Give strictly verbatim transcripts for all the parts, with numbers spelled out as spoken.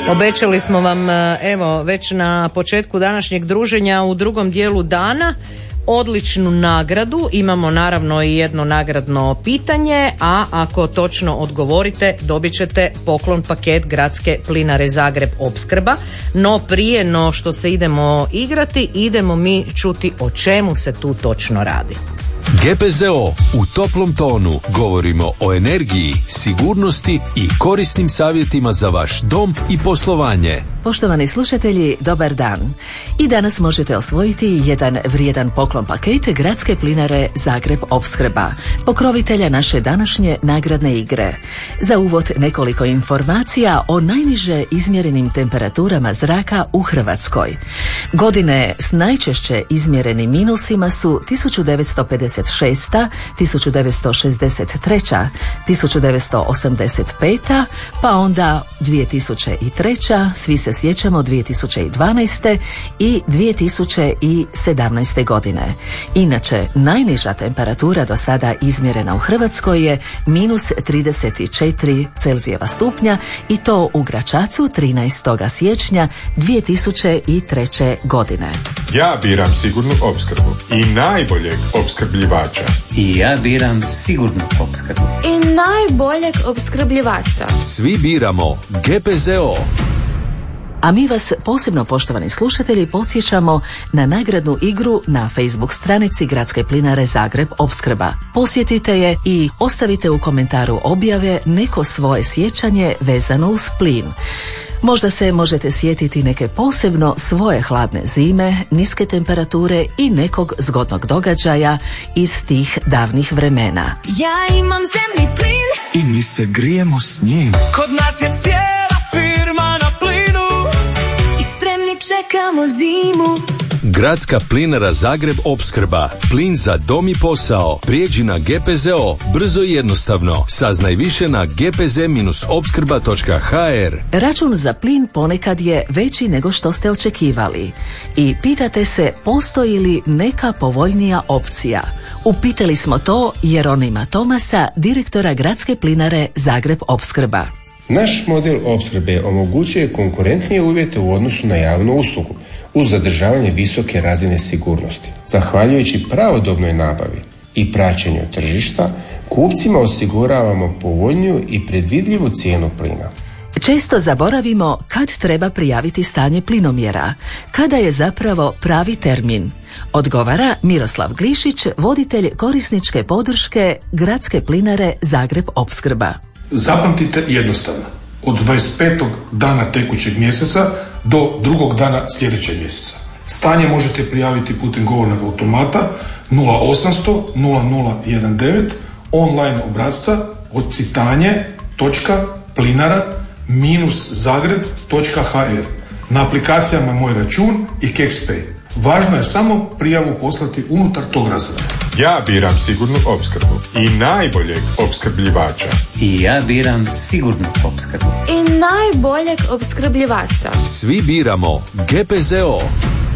Obećali smo vam, evo, već na početku današnjeg druženja u drugom dijelu dana odličnu nagradu. Imamo naravno i jedno nagradno pitanje, a ako točno odgovorite dobit ćete poklon paket Gradske plinare Zagreb Opskrba. No prije no što se idemo igrati, idemo mi čuti o čemu se tu točno radi. G P Z O u toplom tonu govorimo o energiji, sigurnosti i korisnim savjetima za vaš dom i poslovanje. Poštovani slušatelji, dobar dan. I danas možete osvojiti jedan vrijedan poklon paket Gradske plinare Zagreb Opskrba, pokrovitelja naše današnje nagradne igre. Za uvod nekoliko informacija o najniže izmjerenim temperaturama zraka u Hrvatskoj. Godine s najčešće izmjerenim minusima su tisuću devetsto pedeset šesta, tisuću devetsto šezdeset treća, tisuću devetsto osamdeset peta, pa onda dvije tisuće treća, svi se sjećamo dvije tisuće dvanaeste i dvije tisuće sedamnaeste godine. Inače, najniža temperatura do sada izmjerena u Hrvatskoj je minus trideset četiri Celzijeva stupnja i to u Gračacu trinaestog siječnja dvije tisuće treće godine. Ja biram sigurnu opskrbu i najboljeg opskrbljivača. I ja biram sigurnu opskrbu. I najboljeg opskrbljivača. Svi biramo G P Z O. A mi vas posebno, poštovani slušatelji, podsjećamo na nagradnu igru na Facebook stranici Gradske plinare Zagreb Opskrba. Posjetite je i ostavite u komentaru objave neko svoje sjećanje vezano uz plin. Možda se možete sjetiti neke posebno svoje hladne zime, niske temperature i nekog zgodnog događaja iz tih davnih vremena. Ja imam zemni plin i mi se grijemo s njim. Kod nas je cijela firma na plinu i spremni čekamo zimu. Gradska plinara Zagreb Opskrba. Plin za dom i posao. Prijeđi na G P Z O. Brzo i jednostavno. Saznaj više na g p z opskrba točka h r. Račun za plin ponekad je veći nego što ste očekivali. I pitate se postoji li neka povoljnija opcija. Upitali smo to Jeronima Tomasa, direktora Gradske plinare Zagreb Opskrba. Naš model opskrbe omogućuje konkurentnije uvjete u odnosu na javnu uslugu, uz zadržavanje visoke razine sigurnosti. Zahvaljujući pravodobnoj nabavi i praćenju tržišta, kupcima osiguravamo povoljniju i predvidljivu cijenu plina. Često zaboravimo kad treba prijaviti stanje plinomjera, kada je zapravo pravi termin. Odgovara Miroslav Glišić, voditelj korisničke podrške Gradske plinare Zagreb Opskrba. Zapamtite jednostavno, od dvadeset petog dana tekućeg mjeseca do drugog dana sljedećeg mjeseca. Stanje možete prijaviti putem govornog automata nula osamsto nula nula devetnaest online obrasca odsitanje točka plinara minus zagreb točka h r na aplikacijama Moj račun i KexPay. Važno je samo prijavu poslati unutar tog razdoblja. Ja biram sigurnu opskrbu i najboljeg opskrbljivača. I ja biram sigurnu opskrbu. I najboljeg opskrbljivača. Svi biramo G P Z O.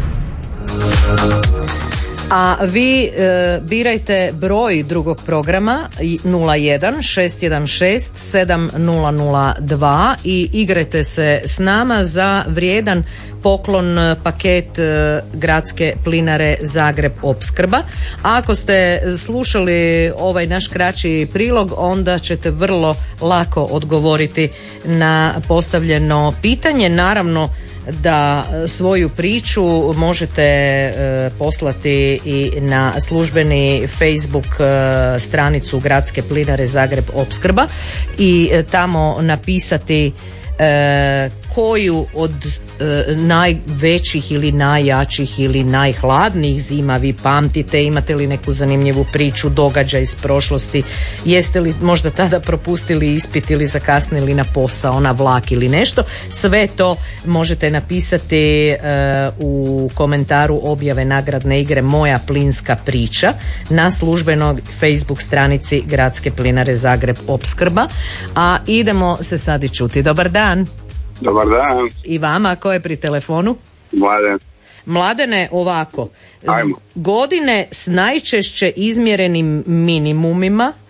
A vi e, birajte broj drugog programa nula jedan šest jedan šest sedam nula nula dva i igrajte se s nama za vrijedan poklon paket e, Gradske plinare Zagreb Opskrba. A ako ste slušali ovaj naš kraći prilog, onda ćete vrlo lako odgovoriti na postavljeno pitanje. Naravno da svoju priču možete e, poslati i na službeni Facebook e, stranicu Gradske plinare Zagreb Opskrba i e, tamo napisati e, koju od e, najvećih ili najjačih ili najhladnijih zima vi pamtite, imate li neku zanimljivu priču, događaj iz prošlosti, jeste li možda tada propustili ispit ili zakasnili na posao, na vlak ili nešto. Sve to možete napisati e, u komentaru objave nagradne igre Moja plinska priča na službenoj Facebook stranici Gradske plinare Zagreb Opskrba. A idemo se sad i čuti. Dobar dan. Dobar dan. I vama, ko je pri telefonu? Mladen. Mladene, ovako. Ajmo. Godine s najčešće izmjerenim minimumima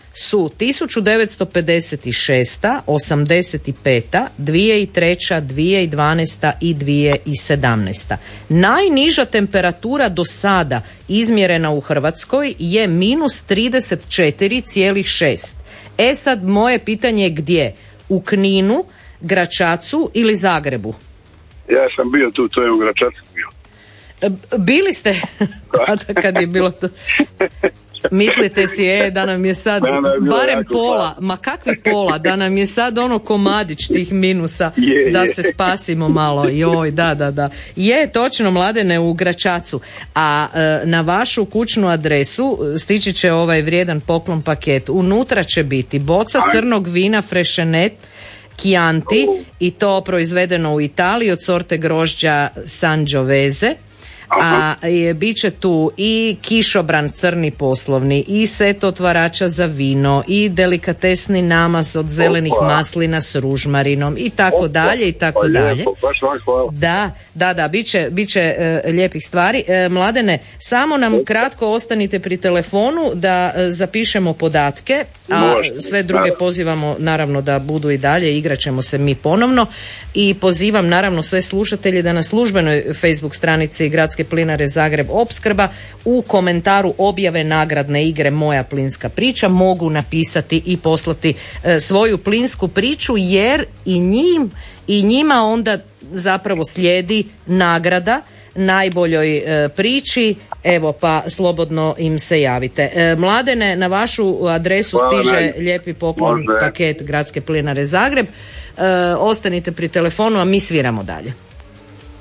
su tisuću devetsto pedeset šest, osamdeset pet, dvije tisuće treće, dvije tisuće dvanaeste i dvije tisuće sedamnaeste. Najniža temperatura do sada izmjerena u Hrvatskoj je minus trideset četiri zarez šest. E sad moje pitanje je gdje? U Kninu, Gračacu ili Zagrebu? Ja sam bio tu, to je u Gračacu bio. Bili ste kada kad je bilo to. Mislite si, e, da nam je sad da, da, barem pola, ma kakvi pola, da nam je sad ono komadić tih minusa, je, da je. se spasimo malo. Joj, da, da, da. Je, točno, Mladene, u Gračacu. A e, na vašu kućnu adresu stići će ovaj vrijedan poklon paket. Unutra će biti boca crnog vina Freixenet Chianti i to proizvedeno u Italiji od sorte grožđa Sangiovese. A je, bit će tu i kišobran crni poslovni, i set otvarača za vino, i delikatesni namaz od zelenih Opa. maslina s ružmarinom i tako Opa. dalje i tako pa dalje. Da, da, da, bit će, bit će e, lijepih stvari. E, Mladene, samo nam Opa. kratko ostanite pri telefonu da e, zapišemo podatke, a Može. sve druge pozivamo naravno da budu i dalje, igrat ćemo se mi ponovno i pozivam naravno sve slušatelje da na službenoj Facebook stranici Gradske plinare Zagreb Opskrba u komentaru objave nagradne igre Moja plinska priča mogu napisati i poslati e, svoju plinsku priču, jer i njim i njima onda zapravo slijedi nagrada najboljoj e, priči. Evo, pa slobodno im se javite. E, Mladene, na vašu adresu Hvala, stiže ne. lijepi poklon Može. paket Gradske plinare Zagreb. E, ostanite pri telefonu, a mi sviramo dalje.